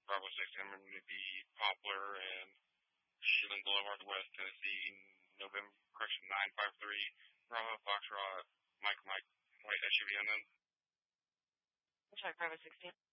Bravo 6, I'm going to be Poplar and Shilling Boulevard, West Tennessee, November, correction, 953, Bravo Foxtrot, Mike, White SUV unknown. Check Bravo 16.